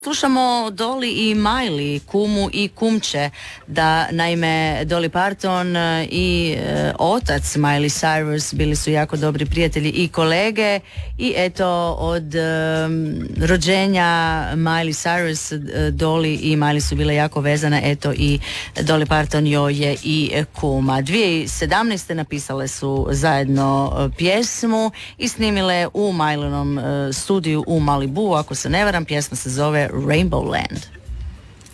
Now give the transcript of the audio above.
Slušamo Dolly i Miley, kumu i kumče, da naime Dolly Parton i otac Miley Cyrus bili su jako dobri prijatelji i kolege i eto od rođenja Miley Cyrus, Dolly i Miley su bile jako vezane, eto i Dolly Parton joj je i kuma. 2017. napisale su zajedno pjesmu i snimile u Mileynom studiju u Malibu, ako se ne varam, pjesma se zove Rainbow Land.